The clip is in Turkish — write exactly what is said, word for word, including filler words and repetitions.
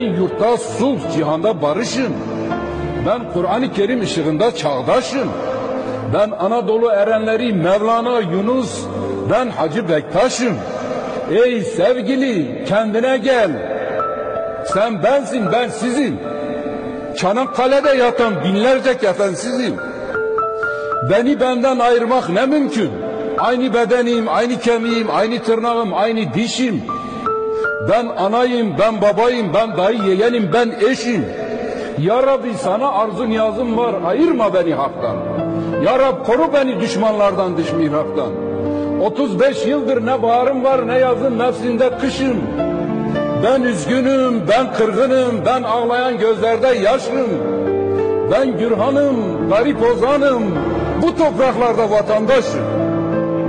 Yurtta sulh, cihanda barışım. Ben Kur'an-ı Kerim ışığında çağdaşım. Ben Anadolu erenleri Mevlana Yunus, ben Hacı Bektaş'ım. Ey sevgili, kendine gel. Sen bensin, ben sizim. Çanakkale'de yatan binlerce kefensizim. Beni benden ayırmak ne mümkün? Aynı bedenim, aynı kemiğim, aynı tırnağım, aynı dişim. Ben anayım, ben babayım, ben dayı yeğenim, ben eşim. Ya Rabbi sana arzu niyazım var, ayırma beni haktan. Ya Rabbi koru beni düşmanlardan, dış mihraktan. otuz beş yıldır ne baharım var, ne yazın nefsinde kışım. Ben üzgünüm, ben kırgınım, ben ağlayan gözlerde yaşım. Ben Gürhan'ım, garip ozanım, bu topraklarda vatandaşım.